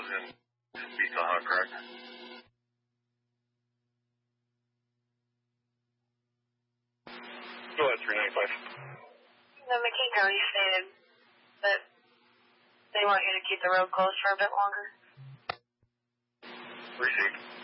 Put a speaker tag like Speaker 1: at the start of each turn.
Speaker 1: in Pizza, correct? Go ahead, 395.
Speaker 2: The McKee County stated that they want you to keep the road closed for a bit longer.
Speaker 1: Received.